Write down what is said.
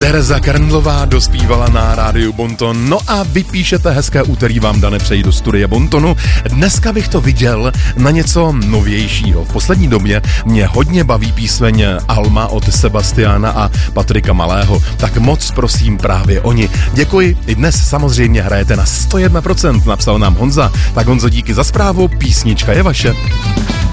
Tereza Karndlová dospívala na rádiu Bonton. No a vy píšete hezké úterý vám, Dane, přeji do studia Bontonu. Dneska bych to viděl na něco novějšího. V poslední době mě hodně baví píseň Alma od Sebastiana a Patrika Malého. Tak moc prosím právě oni. Děkuji, i dnes samozřejmě hrajete na 101%, napsal nám Honza. Tak Honzo, díky za zprávu, písnička je vaše.